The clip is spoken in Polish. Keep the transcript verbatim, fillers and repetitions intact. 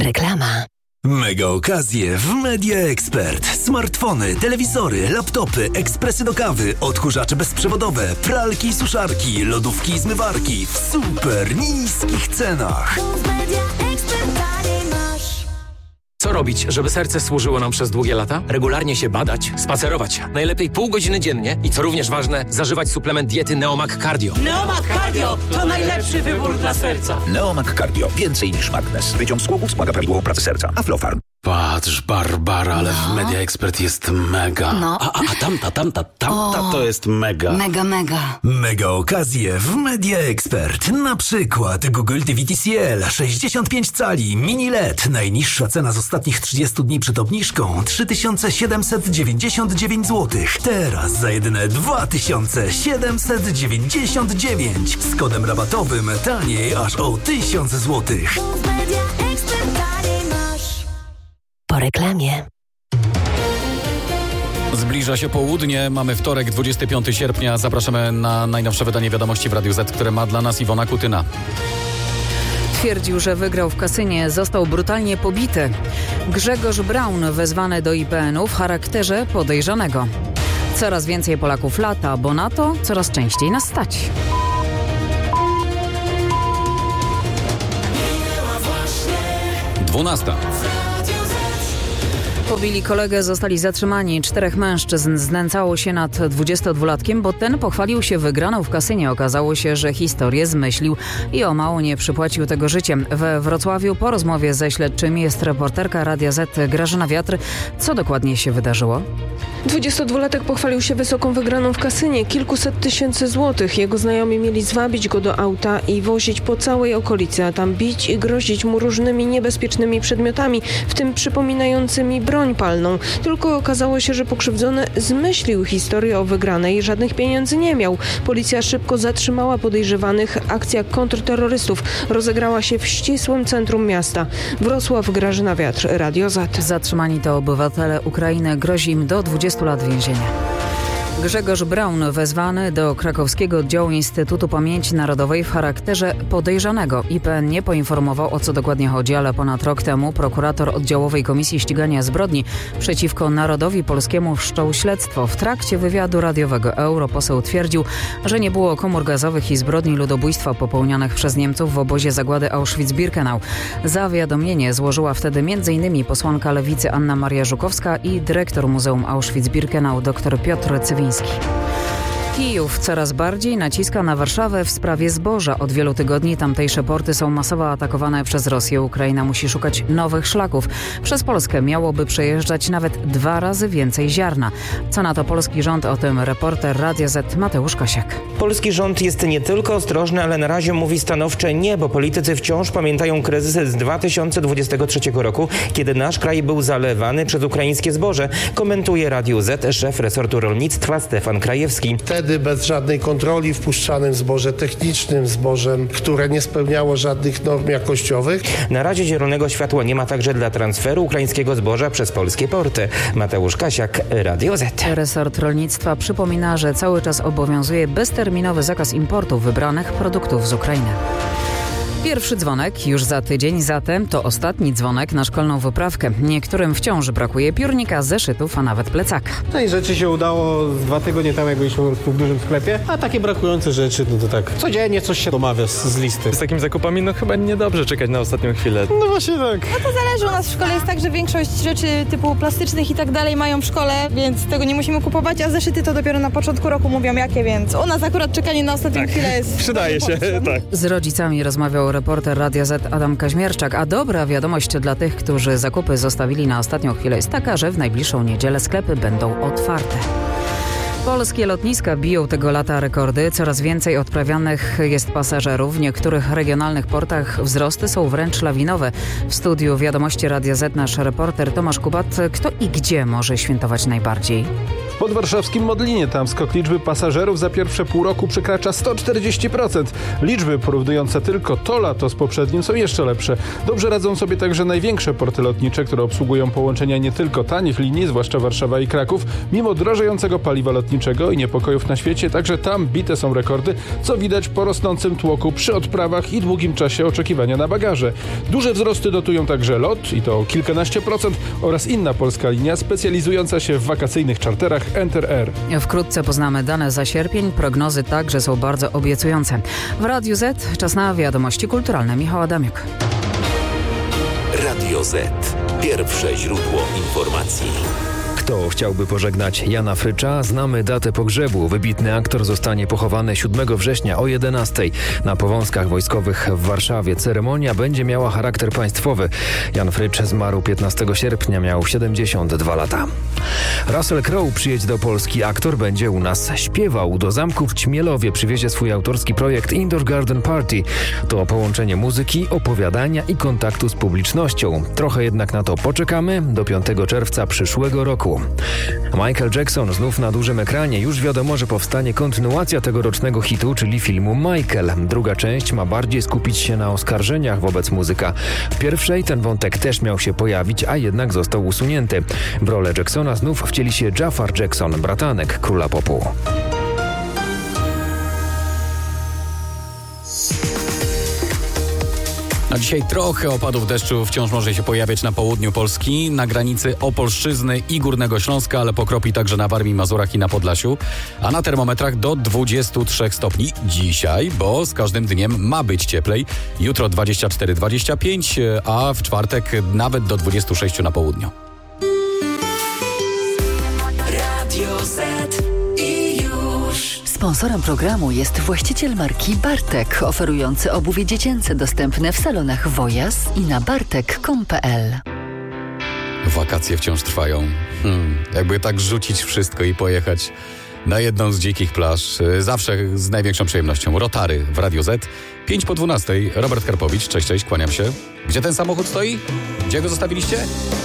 Reklama. Mega okazje w Media Expert. Smartfony, telewizory, laptopy, ekspresy do kawy, odkurzacze bezprzewodowe, pralki i suszarki, lodówki i zmywarki w super niskich cenach. Co robić, żeby serce służyło nam przez długie lata? Regularnie się badać, spacerować. Najlepiej pół godziny dziennie i co również ważne, zażywać suplement diety Neomag Cardio. Neomag Cardio to najlepszy wybór dla serca. Neomag Cardio. Więcej niż magnes. Wyciąg z głowy wzmaga prawidłową pracę serca. Aflofarm. Patrz, Barbara, ale no. w Media Expert jest mega. No. A, a, a tamta, tamta, tamta o, to jest mega. Mega, mega. Mega okazje w Media Expert. Na przykład Google T V T C L sześćdziesiąt pięć cali mini L E D. Najniższa cena z ostatnich trzydziestu dni przed obniżką trzy tysiące siedemset dziewięćdziesiąt dziewięć złotych. Teraz za jedyne dwa tysiące siedemset dziewięćdziesiąt dziewięć. Z kodem rabatowym taniej aż o tysiąc złotych. Po reklamie. Zbliża się południe, mamy wtorek, dwudziestego piątego sierpnia. Zapraszamy na najnowsze wydanie Wiadomości w Radiu Z, które ma dla nas Iwona Kutyna. Twierdził, że wygrał w kasynie, został brutalnie pobity. Grzegorz Braun wezwany do I P N-u w charakterze podejrzanego. Coraz więcej Polaków lata, bo na to coraz częściej nas stać. Dwunasta. Pobili kolegę, zostali zatrzymani. Czterech mężczyzn znęcało się nad dwudziestodwulatkiem, bo ten pochwalił się wygraną w kasynie. Okazało się, że historię zmyślił i o mało nie przypłacił tego życiem. We Wrocławiu po rozmowie ze śledczymi jest reporterka Radia Z Grażyna Wiatr. Co dokładnie się wydarzyło? dwudziestodwulatek pochwalił się wysoką wygraną w kasynie, kilkuset tysięcy złotych. Jego znajomi mieli zwabić go do auta i wozić po całej okolicy, a tam bić i grozić mu różnymi niebezpiecznymi przedmiotami, w tym przypominającymi broń palną. Tylko okazało się, że pokrzywdzony zmyślił historię o wygranej i żadnych pieniędzy nie miał. Policja szybko zatrzymała podejrzewanych. Akcja kontrterrorystów rozegrała się w ścisłym centrum miasta. Wrocław, Grażyna Wiatr, Radio Z. Zatrzymani to obywatele Ukrainy. Grozi im do dwudziestu lat więzienia. Grzegorz Braun wezwany do krakowskiego oddziału Instytutu Pamięci Narodowej w charakterze podejrzanego. I P N nie poinformował, o co dokładnie chodzi, ale ponad rok temu prokurator oddziałowej Komisji Ścigania Zbrodni przeciwko Narodowi Polskiemu wszczął śledztwo. W trakcie wywiadu radiowego europoseł twierdził, że nie było komór gazowych i zbrodni ludobójstwa popełnianych przez Niemców w obozie zagłady Auschwitz-Birkenau. Zawiadomienie złożyła wtedy między innymi posłanka Lewicy Anna Maria Żukowska i dyrektor Muzeum Auschwitz-Birkenau dr Piotr Cywiński. Kijów coraz bardziej naciska na Warszawę w sprawie zboża. Od wielu tygodni tamtejsze porty są masowo atakowane przez Rosję. Ukraina musi szukać nowych szlaków. Przez Polskę miałoby przejeżdżać nawet dwa razy więcej ziarna. Co na to polski rząd? O tym reporter Radia Z Mateusz Kosiak. Polski rząd jest nie tylko ostrożny, ale na razie mówi stanowcze nie, bo politycy wciąż pamiętają kryzys z dwa tysiące dwudziestego trzeciego roku, kiedy nasz kraj był zalewany przez ukraińskie zboże. Komentuje Radiu Z szef resortu rolnictwa Stefan Krajewski. Wtedy bez żadnej kontroli wpuszczanym zboże technicznym, zbożem, które nie spełniało żadnych norm jakościowych. Na razie zielonego światła nie ma także dla transferu ukraińskiego zboża przez polskie porty. Mateusz Kasiak, Radio Z. Resort rolnictwa przypomina, że cały czas obowiązuje bezterminowy zakaz importu wybranych produktów z Ukrainy. Pierwszy dzwonek już za tydzień, zatem to ostatni dzwonek na szkolną wyprawkę. Niektórym wciąż brakuje piórnika, zeszytów, a nawet plecaka. No i rzeczy się udało dwa tygodnie temu, jak byliśmy w dużym sklepie, a takie brakujące rzeczy, no to tak codziennie coś się domawia z, z listy. Z takimi zakupami no chyba niedobrze czekać na ostatnią chwilę. No właśnie tak. No to zależy, u nas w szkole jest tak, że większość rzeczy typu plastycznych i tak dalej mają w szkole, więc tego nie musimy kupować, a zeszyty to dopiero na początku roku mówią jakie, więc u nas akurat czekanie na ostatnią tak. chwilę jest... Przydaje się, tak. Z rodzicami rozmawiał reporter Radia Z Adam Kaźmierczak, a dobra wiadomość dla tych, którzy zakupy zostawili na ostatnią chwilę jest taka, że w najbliższą niedzielę sklepy będą otwarte. Polskie lotniska biją tego lata rekordy. Coraz więcej odprawianych jest pasażerów. W niektórych regionalnych portach wzrosty są wręcz lawinowe. W studiu Wiadomości Radia Z nasz reporter Tomasz Kubat. Kto i gdzie może świętować najbardziej? Pod warszawskim Modlinie tam skok liczby pasażerów za pierwsze pół roku przekracza sto czterdzieści procent. Liczby porównujące tylko to lato z poprzednim są jeszcze lepsze. Dobrze radzą sobie także największe porty lotnicze, które obsługują połączenia nie tylko tanich linii, zwłaszcza Warszawa i Kraków. Mimo drożejącego paliwa lotniczego i niepokojów na świecie, także tam bite są rekordy, co widać po rosnącym tłoku przy odprawach i długim czasie oczekiwania na bagaże. Duże wzrosty dotują także LOT, i to o kilkanaście procent, oraz inna polska linia specjalizująca się w wakacyjnych czarterach Enter Air. Wkrótce poznamy dane za sierpień. Prognozy także są bardzo obiecujące. W Radiu Z czas na wiadomości kulturalne. Michał Adamiuk. Radio Z. Pierwsze źródło informacji. Kto chciałby pożegnać Jana Frycza? Znamy datę pogrzebu. Wybitny aktor zostanie pochowany siódmego września o jedenastej na Powązkach Wojskowych w Warszawie. Ceremonia będzie miała charakter państwowy. Jan Frycz zmarł piętnastego sierpnia, miał siedemdziesiąt dwa lata. Russell Crowe przyjedź do Polski. Aktor będzie u nas śpiewał. Do zamku w Ćmielowie przywiezie swój autorski projekt Indoor Garden Party. To połączenie muzyki, opowiadania i kontaktu z publicznością. Trochę jednak na to poczekamy do piątego czerwca przyszłego roku. Michael Jackson znów na dużym ekranie. Już wiadomo, że powstanie kontynuacja tegorocznego hitu, czyli filmu Michael. Druga część ma bardziej skupić się na oskarżeniach wobec muzyka. W pierwszej ten wątek też miał się pojawić, a jednak został usunięty. W rolę Jacksona znów wcieli się Jafar Jackson, bratanek króla popu. A dzisiaj trochę opadów deszczu wciąż może się pojawiać na południu Polski, na granicy Opolszczyzny i Górnego Śląska, ale pokropi także na Warmii, Mazurach i na Podlasiu. A na termometrach do dwudziestu trzech stopni dzisiaj, bo z każdym dniem ma być cieplej. Jutro dwadzieścia cztery dwadzieścia pięć, a w czwartek nawet do dwudziestu sześciu na południu. Radio Z. Sponsorem programu jest właściciel marki Bartek, oferujący obuwie dziecięce dostępne w salonach Wojas i na bartek kropka com kropka pe el. Wakacje wciąż trwają. Hmm, jakby tak rzucić wszystko i pojechać na jedną z dzikich plaż. Zawsze z największą przyjemnością. Rotary w Radio Z. pięć po dwunastej. Robert Karpowicz. Cześć, cześć, kłaniam się. Gdzie ten samochód stoi? Gdzie go zostawiliście?